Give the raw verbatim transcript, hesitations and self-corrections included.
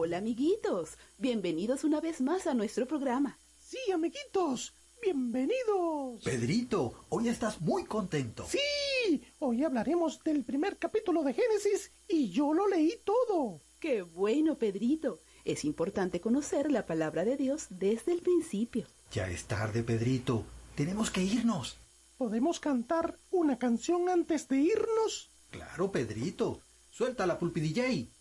Hola, amiguitos. Bienvenidos una vez más a nuestro programa. Sí, amiguitos. Bienvenidos. Pedrito, hoy estás muy contento. Sí, hoy hablaremos del primer capítulo de Génesis y yo lo leí todo. ¡Qué bueno, Pedrito! Es importante conocer la palabra de Dios desde el principio. Ya es tarde, Pedrito. Tenemos que irnos. ¿Podemos cantar una canción antes de irnos? Claro, Pedrito. Suelta la pulpi D J.